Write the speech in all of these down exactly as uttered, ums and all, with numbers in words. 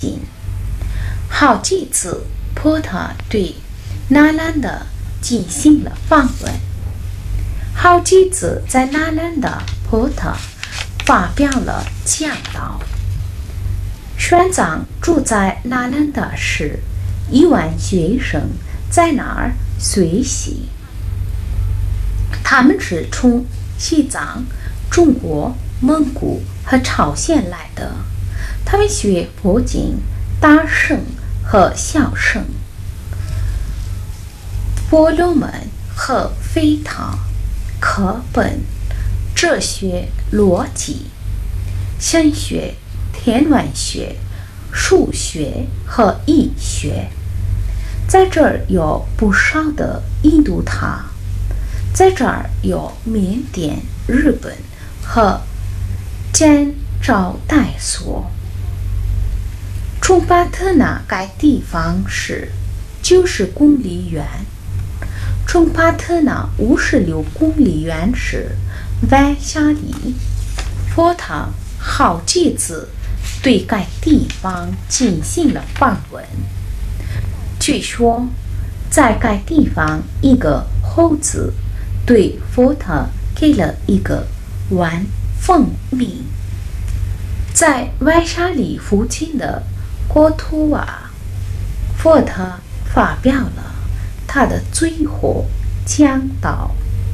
近。好几次，波特对纳兰的进行了访问。好几次，在纳兰的波特发表了讲道。玄奘住在纳兰的时，一万学生在那儿学习。他们是从西藏、中国、蒙古和朝鲜来的。他们学佛经、大乘和小乘、婆罗门和吠陀、课本、哲学、逻辑、神学、天文学、数学和医学。在这儿有不少的印度塔，在这儿有缅甸、日本和柬埔寨所。从巴特纳该地方是九十公里远，从巴特纳五十六公里远是外夏里。波特好几次对该地方进行了访问。据说，在该地方，一个猴子对波特给了一个碗蜂蜜。在外沙里附近的果图瓦，波特发表了他的最后讲道。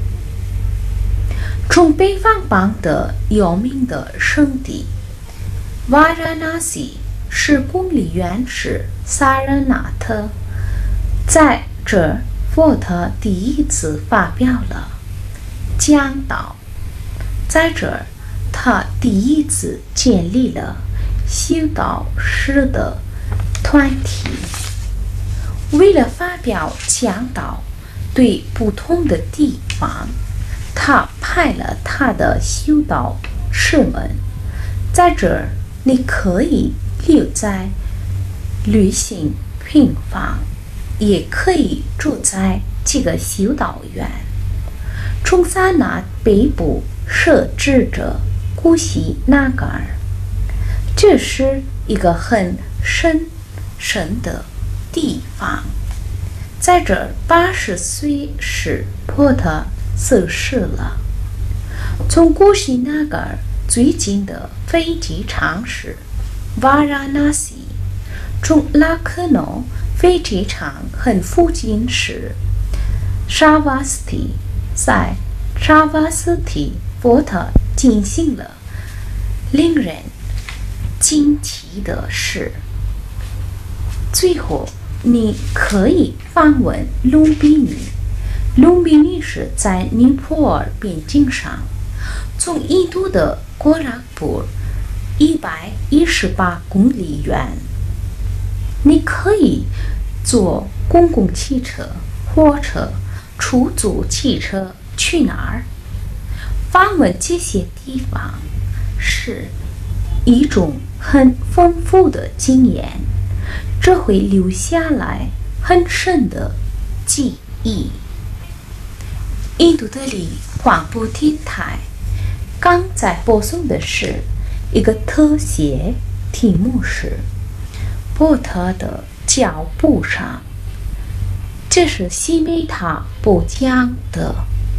从北方邦的有名的圣地瓦拉纳西十公里远是萨热纳特，在这波特第一次发表了讲道。在这儿，他第一次建立了修道士的团体。为了发表讲道，对不同的地方，他派了他的修道士们。在这儿，你可以留在旅行平房，也可以住在这个修道院。从萨那北部设置着古西纳嘎尔，这是一个很神圣的地方。在这儿，八十岁时波特逝世了。从古西纳嘎尔最近的飞机场是瓦拉纳西，从拉克诺飞机场很附近是沙瓦斯蒂。在沙瓦斯蒂，波特进行了令人惊奇的事。最后，你可以访问隆比尼。隆比尼是在尼泊尔边境上，从印度的果拉布一百一十八公里远。你可以坐公共汽车、火车、出租汽车去哪儿？访问这些地方是一种很丰富的经验，这会留下来很深的记忆。印度德里广播电台刚在播送的是一个特写，题目是波特的脚步上。这是西梅塔播讲的。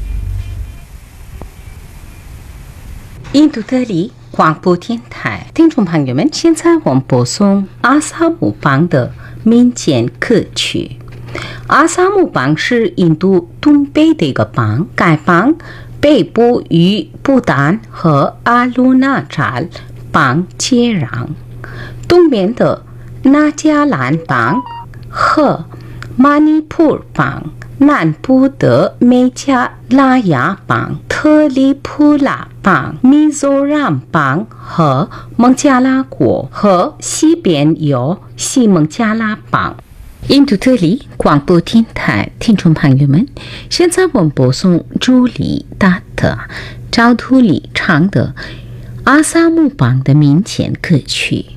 印度德里广播电台听众朋友们，现在我们播送阿萨姆邦的民间歌曲。阿萨姆邦是印度东北的一个邦，该邦北部与不丹和阿鲁纳扎邦接壤，东边的那加兰邦和马尼普邦，南部的美加拉雅邦、特里普拉邦、米佐让邦和孟加拉国，和西边有西孟加拉邦。印度德里广播电台听众朋友们，现在我们播送朱莉达特赵图里唱的阿萨姆邦的民间歌曲。